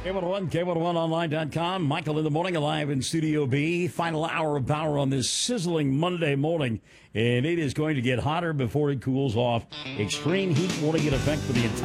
K101, K101online.com. Michael in the morning, alive in Studio B. Final hour of power on this sizzling Monday morning. And it is going to get hotter before it cools off. Extreme heat warning in effect for the entire